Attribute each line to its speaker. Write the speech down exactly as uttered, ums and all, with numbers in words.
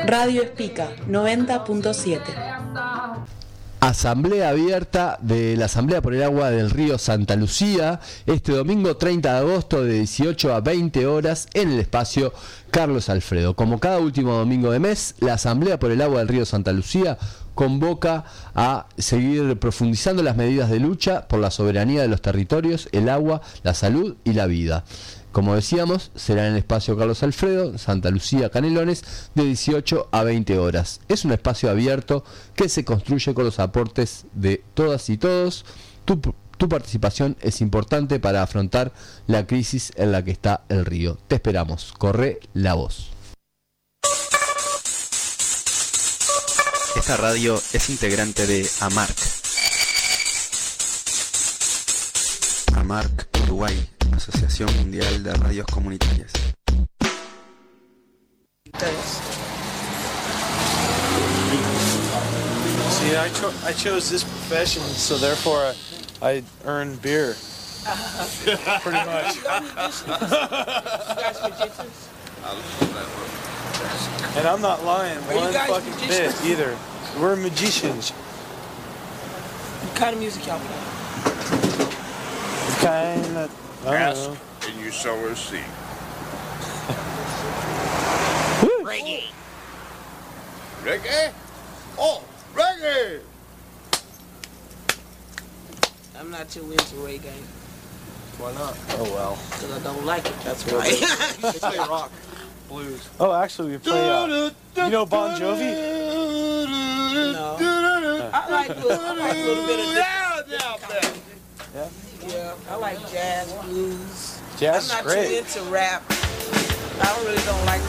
Speaker 1: Radio Espica noventa punto siete.
Speaker 2: Asamblea abierta de la Asamblea por el Agua del Río Santa Lucía este domingo treinta de agosto de dieciocho a veinte horas en el espacio Carlos Alfredo. Como cada último domingo de mes, la Asamblea por el Agua del Río Santa Lucía convoca a seguir profundizando las medidas de lucha por la soberanía de los territorios, el agua, la salud y la vida. Como decíamos, será en el espacio Carlos Alfredo, Santa Lucía, Canelones, de dieciocho a veinte horas. Es un espacio abierto que se construye con los aportes de todas y todos. Tu, tu participación es importante para afrontar la crisis en la que está el río. Te esperamos. Corre la voz.
Speaker 3: Esta radio es integrante de AMARC. AMARC Uruguay, Asociación Mundial de Radios Comunitarias.
Speaker 4: See, I, cho- I chose this profession, so therefore I, I earn beer. Pretty much. And I'm not lying one fucking bit either. We're magicians.
Speaker 5: What kind of music y'all play?
Speaker 4: Kind of, I don't
Speaker 6: Ask
Speaker 4: know.
Speaker 6: and you shall receive.
Speaker 5: Reggae.
Speaker 6: Reggae? Oh, reggae!
Speaker 5: I'm not too into reggae.
Speaker 4: Why not? Oh well.
Speaker 5: Because I don't like it, that's
Speaker 4: Well,
Speaker 5: why.
Speaker 4: They play rock, blues. Oh, actually, we play. Uh, you know Bon Jovi?
Speaker 5: No. I like, a little, I like a little bit of
Speaker 6: Yeah,
Speaker 5: different
Speaker 6: yeah,
Speaker 5: kind.
Speaker 4: Yeah.
Speaker 5: Yeah, I like jazz, blues.
Speaker 4: Jazz is
Speaker 5: I'm not
Speaker 4: great.
Speaker 5: too into rap. I really don't like